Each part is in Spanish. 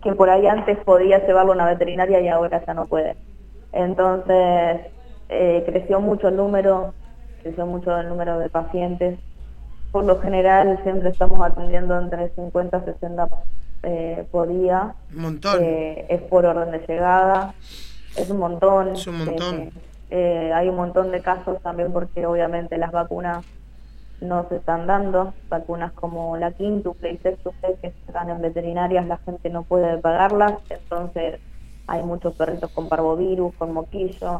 que por ahí antes podía llevarlo a una veterinaria y ahora ya no puede. Entonces creció mucho el número de pacientes. Por lo general siempre estamos atendiendo entre 50 y 60 por día. Un montón. Es por orden de llegada, es un montón. Es un montón. Hay un montón de casos también porque obviamente las vacunas no se están dando, vacunas como la quíntuple y sextuple que están en veterinarias, la gente no puede pagarlas, entonces hay muchos perritos con parvovirus, con moquillo,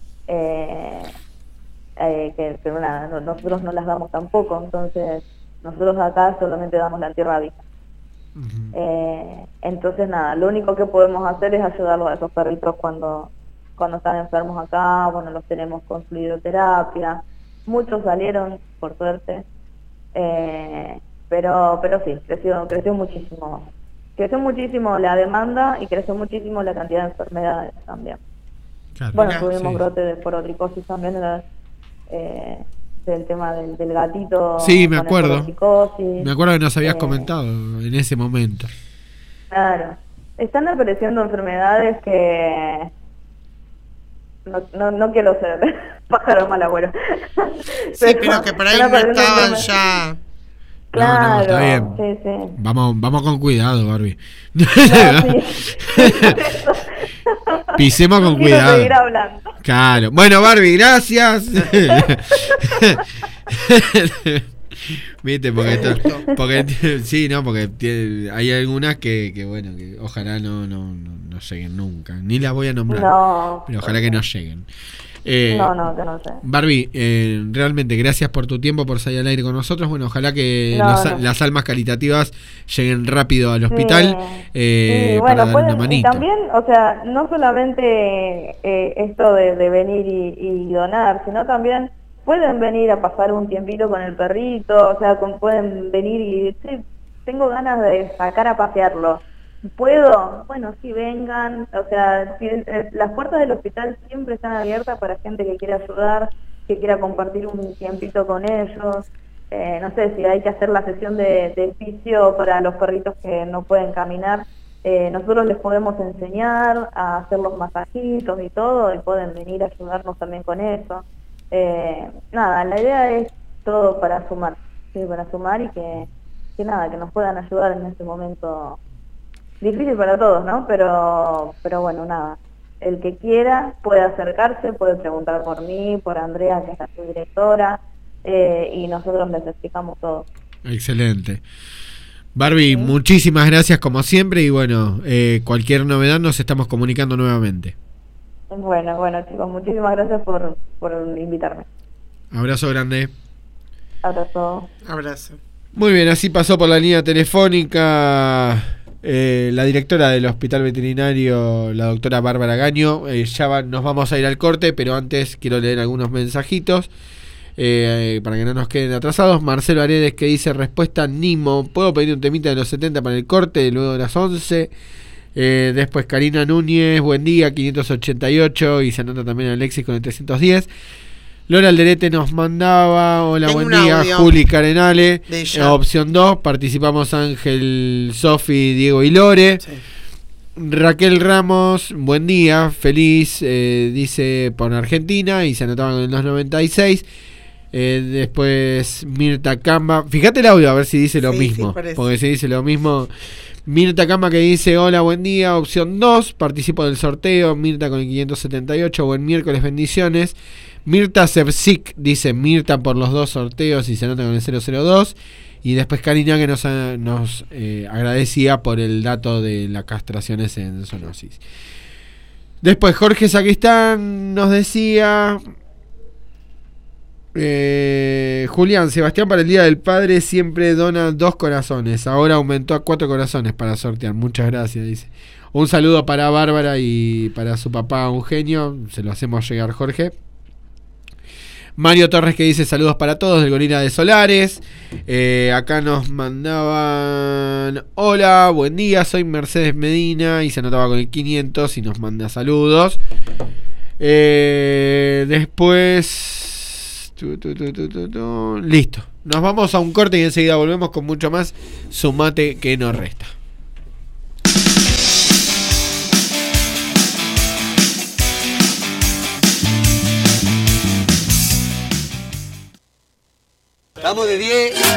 que nada, nosotros no las damos tampoco, entonces nosotros acá solamente damos la antirrábica. Entonces nada, lo único que podemos hacer es ayudarlos a esos perritos cuando están enfermos acá. Bueno, los tenemos con fluidoterapia, muchos salieron por suerte, pero sí, creció muchísimo la demanda y creció muchísimo la cantidad de enfermedades también. Claro, bueno, tuvimos brote de forotricosis también, del tema del gatito. Sí, me acuerdo que nos habías comentado en ese momento. Claro, están apareciendo enfermedades que no quiero ser pájaro mal agüero. Sí, pero que por ahí no estaban ya. Claro, no, está bien. Sí. Vamos con cuidado, Barbie. No, sí. Pisemos con cuidado. Seguir hablando. Claro. Bueno, Barbie, gracias. Viste, porque sí, no, porque hay algunas que bueno, que ojalá no lleguen nunca. Ni las voy a nombrar. No, pero ojalá que no lleguen. Que no sé. Barbie, realmente gracias por tu tiempo, por salir al aire con nosotros. Bueno, ojalá que las almas caritativas lleguen rápido al hospital para dar una manita. Y también, o sea, no solamente esto de venir y donar, sino también pueden venir a pasar un tiempito con el perrito, o sea, pueden venir y decir, tengo ganas de sacar a pasearlo. ¿Puedo? Bueno, sí, vengan, o sea, las puertas del hospital siempre están abiertas para gente que quiera ayudar, que quiera compartir un tiempito con ellos. No sé, si hay que hacer la sesión de fisio para los perritos que no pueden caminar, nosotros les podemos enseñar a hacer los masajitos y todo, y pueden venir a ayudarnos también con eso. Nada, la idea es todo para sumar, ¿sí? Para sumar y que nos puedan ayudar en este momento difícil para todos, ¿no? Pero bueno, nada, el que quiera puede acercarse, puede preguntar por mí, por Andrea, que es la subdirectora, y nosotros les explicamos todo. Excelente. Barbie, muchísimas gracias como siempre y bueno, cualquier novedad nos estamos comunicando nuevamente. Bueno chicos, muchísimas gracias por invitarme. Abrazo grande. Abrazo. Muy bien, así pasó por la línea telefónica la directora del Hospital Veterinario, la doctora Bárbara Gaño. Nos vamos a ir al corte, pero antes quiero leer algunos mensajitos para que no nos queden atrasados. Marcelo Aredes, que dice: respuesta Nimo, ¿puedo pedir un temita de los 70 para el corte luego de las 11? Después Karina Núñez, buen día, 588, y se anota también Alexis con el 310. Lola Alderete nos mandaba: hola, buen día, Juli Carenale, opción 2, participamos Ángel, Sofi, Diego y Lore. Sí. Raquel Ramos, buen día, feliz, dice por Argentina, y se anotaban con el 296. Después Mirta Camba, fíjate el audio a ver si dice lo mismo, porque si dice lo mismo. Mirta Camba, que dice: hola, buen día, opción 2, participo del sorteo. Mirta con el 578, buen miércoles, bendiciones. Mirta Sevsik dice: Mirta por los 2 sorteos, y se anota con el 002. Y después Karina, que nos agradecía por el dato de las castraciones en zoonosis. Después Jorge Sacristán nos decía: Julián, Sebastián para el Día del Padre siempre dona 2 corazones, ahora aumentó a 4 corazones para sortear, muchas gracias, dice. Un saludo para Bárbara y para su papá Eugenio, se lo hacemos llegar, Jorge. Mario Torres, que dice: saludos para todos del Gorila de Solares. Acá nos mandaban: hola, buen día, soy Mercedes Medina, y se anotaba con el 500 y nos manda saludos. Después listo, nos vamos a un corte y enseguida volvemos con mucho más. Sumate que nos resta. Estamos de 10.